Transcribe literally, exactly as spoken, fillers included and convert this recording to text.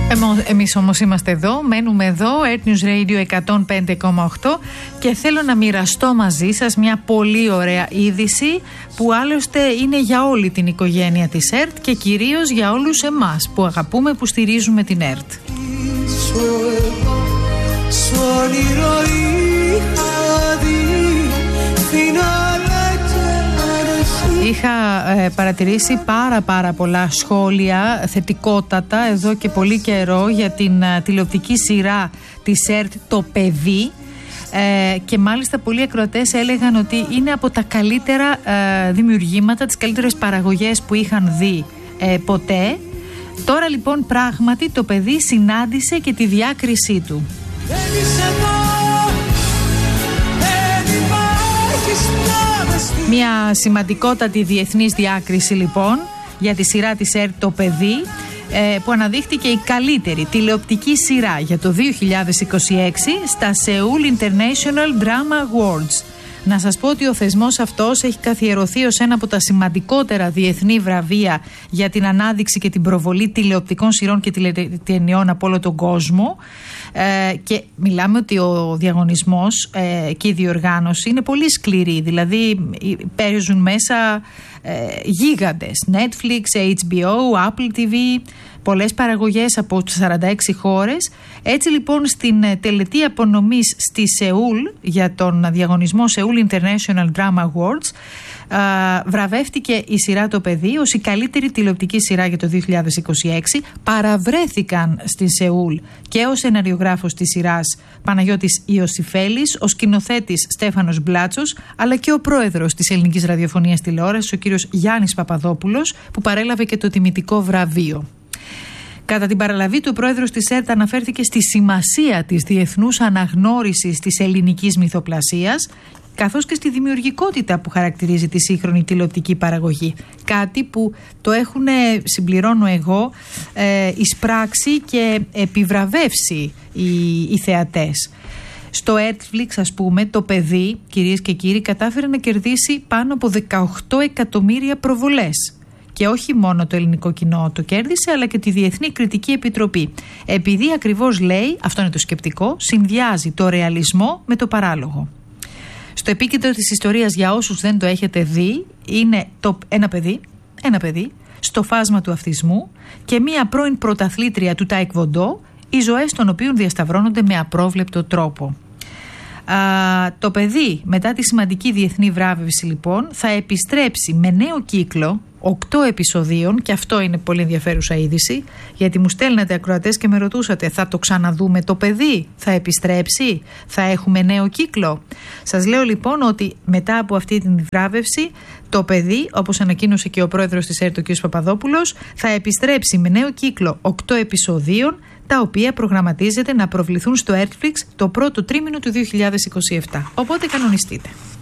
Εμείς όμως είμαστε εδώ, μένουμε εδώ, Earth News Radio εκατόν πέντε κόμμα οκτώ, και θέλω να μοιραστώ μαζί σας μια πολύ ωραία είδηση που άλλωστε είναι για όλη την οικογένεια της Earth και κυρίως για όλους εμάς που αγαπούμε, που στηρίζουμε την Earth. Είχα ε, παρατηρήσει πάρα πάρα πολλά σχόλια θετικότατα εδώ και πολύ καιρό για την ε, τηλεοπτική σειρά της Earth «Το παιδί», ε, και μάλιστα πολλοί ακροατές έλεγαν ότι είναι από τα καλύτερα ε, δημιουργήματα, τις καλύτερες παραγωγές που είχαν δει ε, ποτέ. Τώρα λοιπόν πράγματι το παιδί συνάντησε και τη διάκρισή του. Μια σημαντικότατη διεθνής διάκριση λοιπόν για τη σειρά της Earth «Το παιδί», που αναδείχθηκε η καλύτερη τηλεοπτική σειρά για το δύο χιλιάδες είκοσι έξι στα Seoul International Drama Awards. Να σας πω ότι ο θεσμός αυτός έχει καθιερωθεί ως ένα από τα σημαντικότερα διεθνή βραβεία για την ανάδειξη και την προβολή τηλεοπτικών σειρών και τηλεταινιών από όλο τον κόσμο. Ε, και μιλάμε ότι ο διαγωνισμός ε, και η διοργάνωση είναι πολύ σκληρή, δηλαδή παίζουν μέσα ε, γίγαντες, Netflix, έιτς μπι ο, Apple τι βι, πολλές παραγωγές από σαράντα έξι χώρες. Έτσι λοιπόν στην τελετή απονομής στη Σεούλ για τον διαγωνισμό Seoul International Drama Awards α, βραβεύτηκε η σειρά «Το παιδί» ως η καλύτερη τηλεοπτική σειρά για το δύο χιλιάδες είκοσι έξι. Παραβρέθηκαν στη Σεούλ και ο σεναριογράφος της σειράς Παναγιώτης Ιωσιφέλης, ο σκηνοθέτης Στέφανος Μπλάτσος, αλλά και ο πρόεδρος της Ελληνικής Ραδιοφωνίας Τηλεόρασης, ο κύριος Γιάννης Παπαδόπουλος, που παρέλαβε και το τιμητικό βραβείο. Κατά την παραλαβή του, ο πρόεδρος της Earth αναφέρθηκε στη σημασία της διεθνούς αναγνώρισης της ελληνικής μυθοπλασίας, καθώς και στη δημιουργικότητα που χαρακτηρίζει τη σύγχρονη τηλεοπτική παραγωγή. Κάτι που το έχουν, συμπληρώνω εγώ, ε, εισπράξει και επιβραβεύσει οι, οι θεατές. Στο Netflix, ας πούμε, το παιδί, κυρίες και κύριοι, κατάφερε να κερδίσει πάνω από δεκαοκτώ εκατομμύρια προβολές. Και όχι μόνο το ελληνικό κοινό το κέρδισε, αλλά και τη Διεθνή Κριτική Επιτροπή. Επειδή ακριβώς λέει, αυτό είναι το σκεπτικό, συνδυάζει το ρεαλισμό με το παράλογο. Στο επίκεντρο της ιστορίας, για όσους δεν το έχετε δει, είναι το, ένα παιδί, ένα παιδί στο φάσμα του αυτισμού και μία πρώην πρωταθλήτρια του Τάικβοντό, οι ζωές των οποίων διασταυρώνονται με απρόβλεπτο τρόπο. Α, το παιδί, μετά τη σημαντική διεθνή βράβευση λοιπόν, θα επιστρέψει με νέο κύκλο οκτώ επεισοδίων, και αυτό είναι πολύ ενδιαφέρουσα είδηση, γιατί μου στέλνατε ακροατές και με ρωτούσατε, θα το ξαναδούμε το παιδί, θα επιστρέψει, θα έχουμε νέο κύκλο? Σας λέω λοιπόν ότι μετά από αυτή την βράβευση, το παιδί, όπως ανακοίνωσε και ο πρόεδρος της Earth, ο κ. Παπαδόπουλος, θα επιστρέψει με νέο κύκλο οκτώ επεισοδίων, τα οποία προγραμματίζεται να προβληθούν στο Netflix το πρώτο τρίμηνο του δύο χιλιάδες είκοσι επτά. Οπότε κανονιστείτε.